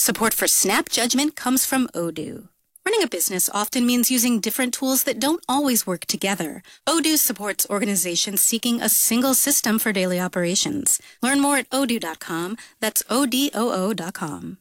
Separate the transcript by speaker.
Speaker 1: Support for Snap Judgment comes from Odoo. Running a business often means using different tools that don't always work together. Odoo supports organizations seeking a single system for daily operations. Learn more at odoo.com. That's ODOO.com.